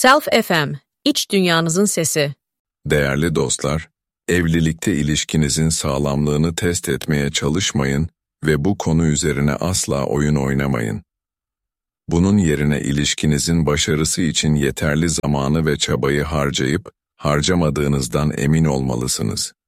Self FM, iç dünyanızın sesi. Değerli dostlar, evlilikte ilişkinizin sağlamlığını test etmeye çalışmayın ve bu konu üzerine asla oyun oynamayın. Bunun yerine ilişkinizin başarısı için yeterli zamanı ve çabayı harcayıp harcamadığınızdan emin olmalısınız.